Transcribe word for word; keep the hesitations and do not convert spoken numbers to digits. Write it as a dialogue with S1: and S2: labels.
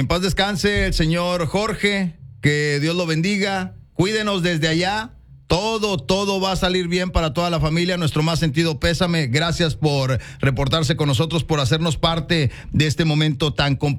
S1: en paz descanse el señor Jorge, que Dios lo bendiga. Cuídenos desde allá. Todo, todo va a salir bien para toda la familia. Nuestro más sentido pésame. Gracias por reportarse con nosotros, por hacernos parte de este momento tan complicado.